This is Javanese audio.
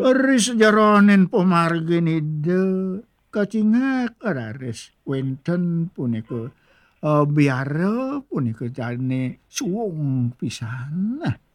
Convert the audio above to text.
Eri sejaronen pamarginide kacingak arares wenten punika biara punika jane suwung pisan.